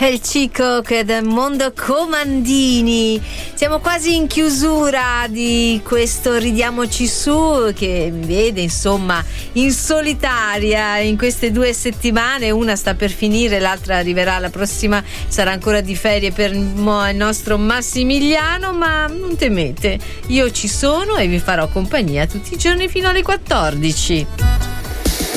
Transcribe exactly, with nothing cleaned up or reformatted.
El Chico che del mondo Comandini. Siamo quasi in chiusura di questo Ridiamoci Su, che mi vede insomma in solitaria in queste due settimane. Una sta per finire, l'altra arriverà la prossima, sarà ancora di ferie per il nostro Massimiliano, ma non temete, io ci sono e vi farò compagnia tutti i giorni fino alle quattordici.